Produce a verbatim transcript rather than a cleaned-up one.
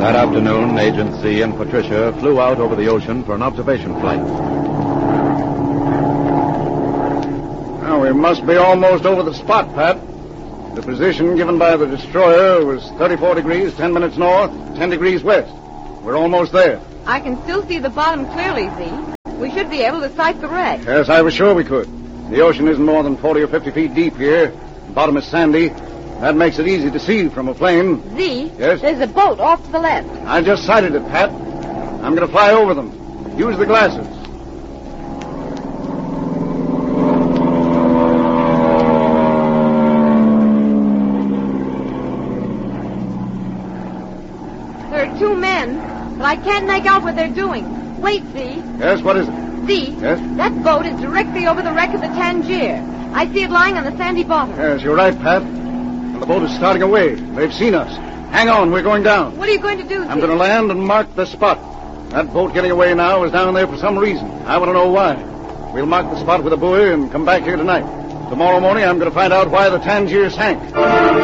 That afternoon, Agent Z and Patricia flew out over the ocean for an observation flight. Now, we must be almost over the spot, Pat. The position given by the destroyer was thirty-four degrees, ten minutes north, ten degrees west. We're almost there. I can still see the bottom clearly, Z. We should be able to sight the wreck. Yes, I was sure we could. The ocean isn't more than forty or fifty feet deep here. The bottom is sandy. That makes it easy to see from a plane. Z? Yes? There's a boat off to the left. I just sighted it, Pat. I'm going to fly over them. Use the glasses. There are two men, but I can't make out what they're doing. Wait, Z. Yes, what is it? Z? Yes? That boat is directly over the wreck of the Tangier. I see it lying on the sandy bottom. Yes, you're right, Pat. And the boat is starting away. They've seen us. Hang on, we're going down. What are you going to do, Z? I'm going to land and mark the spot. That boat getting away now is down there for some reason. I want to know why. We'll mark the spot with a buoy and come back here tonight. Tomorrow morning, I'm going to find out why the Tangier sank.